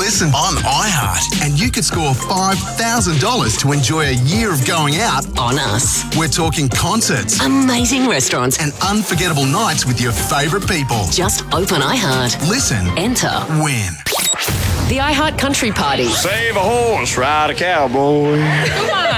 Listen on iHeart, and you could score $5,000 to enjoy a year of going out On us. We're talking concerts Amazing restaurants. and unforgettable nights with your favourite people. Just open iHeart. Listen, Enter. win. The iHeart Country Party. Save a horse, ride a cowboy. Come on.